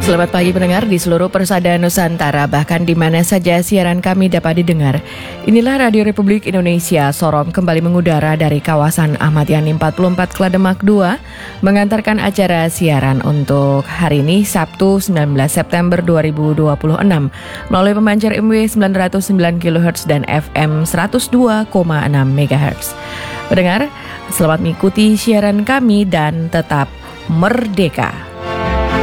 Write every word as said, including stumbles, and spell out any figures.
Selamat pagi pendengar di seluruh persada Nusantara, bahkan di mana saja siaran kami dapat didengar. Inilah Radio Republik Indonesia, Sorong kembali mengudara dari kawasan Ahmad Yani empat puluh empat Klademak dua, mengantarkan acara siaran untuk hari ini Sabtu sembilan belas September dua ribu dua puluh enam melalui pemancar M W sembilan nol sembilan kilohertz dan F M seratus dua koma enam megahertz. Pendengar, selamat mengikuti siaran kami dan tetap merdeka.